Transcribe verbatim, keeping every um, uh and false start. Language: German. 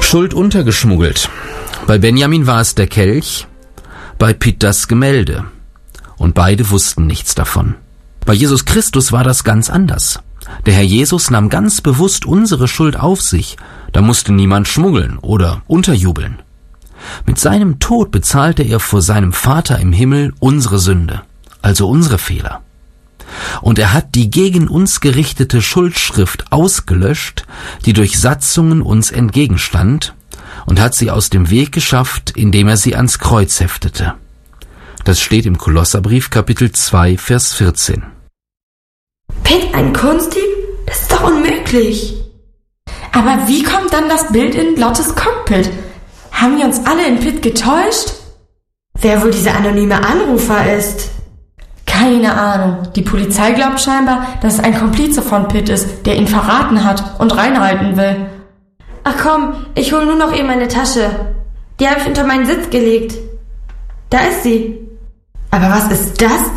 Schuld untergeschmuggelt. Bei Benjamin war es der Kelch, bei Pitt das Gemälde. Und beide wussten nichts davon. Bei Jesus Christus war das ganz anders. Der Herr Jesus nahm ganz bewusst unsere Schuld auf sich. Da musste niemand schmuggeln oder unterjubeln. Mit seinem Tod bezahlte er vor seinem Vater im Himmel unsere Sünde, also unsere Fehler. Und er hat die gegen uns gerichtete Schuldschrift ausgelöscht, die durch Satzungen uns entgegenstand, und hat sie aus dem Weg geschafft, indem er sie ans Kreuz heftete. Das steht im Kolosserbrief Kapitel zwei, Vers vierzehn. Pitt, ein Kunstdieb? Das ist doch unmöglich. Aber wie kommt dann das Bild in Lottes Cockpit? Haben wir uns alle in Pitt getäuscht? Wer wohl dieser anonyme Anrufer ist? Keine Ahnung. Die Polizei glaubt scheinbar, dass es ein Komplize von Pitt ist, der ihn verraten hat und reinhalten will. Ach komm, ich hol nur noch eben meine Tasche. Die habe ich unter meinen Sitz gelegt. Da ist sie. Aber was ist das